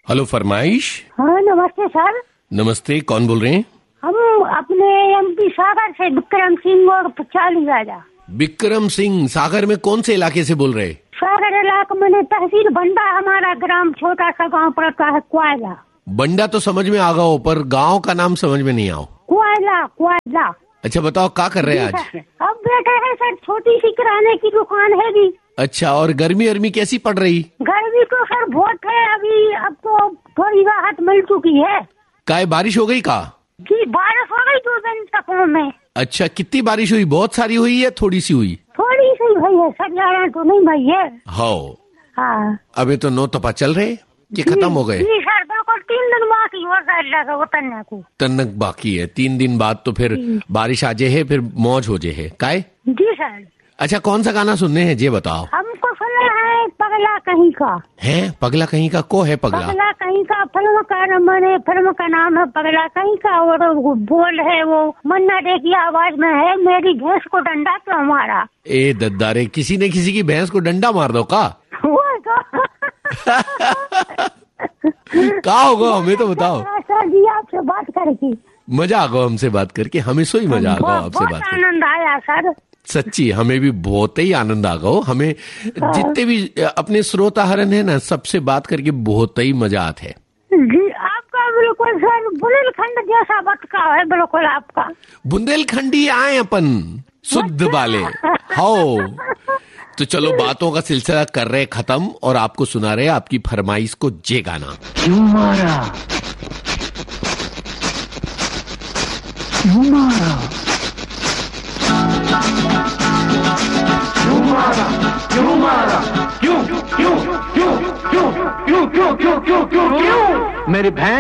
Hello फरमाइश। हाँ नमस्ते सर। नमस्ते, कौन बोल रहे हैं? हम अपने एमपी सागर से विक्रम सिंह और 40 राजा। विक्रम सिंह, सागर में कौन से इलाके से बोल रहे? सागर इलाके में तहसील बंडा, हमारा ग्राम छोटा सा गांव पड़ता है कोयला। बंडा तो समझ में आ गया, पर गांव का नाम समझ में नहीं आओ। कोयला। अच्छा बताओ, क्या कर रहे हैं आज? अब बैठे हैं सर, छोटी सी किराने की दुकान है भी। अच्छा, और गर्मी कैसी पड़ रही? गर्मी तो सर बहुत है अभी, अब तो थोड़ी राहत मिल चुकी है। काय बारिश हो गई का? जी बारिश हो गई 2 दिन तक में। अच्छा, कितनी बारिश हुई? बहुत सारी हुई या थोड़ी सी हुई? थोड़ी सी हुई है सर, ज्यादा तो नहीं भाई है। हाँ, अभी तो 9 तपा चल रहे, ये खत्म हो गए? जी सर बिल्कुल, 3 दिन बाकी हो तन्ने को। तन्नक बाकी है, 3 दिन बाद तो फिर बारिश आ जाए है, फिर मौज हो जाए है। काय? जी सर। अच्छा, कौन सा गाना सुनने हैं ये बताओ? हमको सुना है पगला कहीं का। है पगला कहीं का? को है पगला? पगला कहीं का फिल्म का नाम है पगला कहीं का, और बोल है वो मन्ना डे की आवाज में है, मेरी भैंस को डंडा तो हमारा। ए दद्दारे, किसी ने किसी की भैंस को डंडा मार दो का? का होगा, हमें तो बताओ। सर जी आपसे बात करके मजा आ गया, हमसे बात करके हमें सोई मजा आ गया आपसे बात करके। आनंद आया सर, सच्ची हमें भी बहुत ही आनंद आ गया। हमें जितने भी अपने श्रोता हरन है ना, सबसे बात करके बहुत ही मजा आता है। जी आपका बिल्कुल सर बुंदेलखंड जैसा बतका है, बिल्कुल आपका। बुंदेलखंडी आए अपन शुद्ध वाले हो। तो चलो बातों का सिलसिला कर रहे खत्म, और आपको सुना रहे आपकी फरमाइश को जे गाना। क्यों मारा क्यों मारा क्यों मारा क्यों मारा क्यों क्यों क्यों क्यों क्यों क्यों क्यों क्यों क्यों क्यों मेरी बहन